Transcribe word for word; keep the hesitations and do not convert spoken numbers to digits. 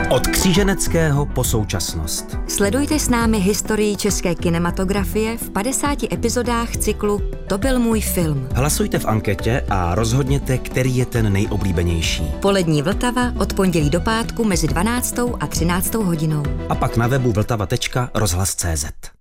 Od kříženeckého po současnost. Sledujte s námi historii české kinematografie v padesáti epizodách cyklu To byl můj film. Hlasujte v anketě a rozhodněte, který je ten nejoblíbenější. Polední Vltava od pondělí do pátku mezi dvanáctou a třináctou hodinou. A pak na webu vltava tečka rozhlas tečka cé zet.